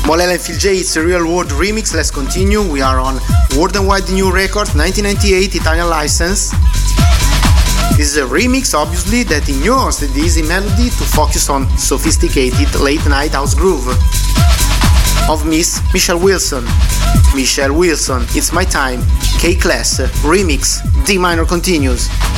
Mollella and Phil J, it's a Real World remix. Let's continue. We are on World and Wide New Record, 1998, Italian license. This is a remix, obviously, that ignores the easy melody to focus on sophisticated late-night house groove of Miss Michelle Wilson. Michelle Wilson, It's My Time, K-Class, remix, D minor continues.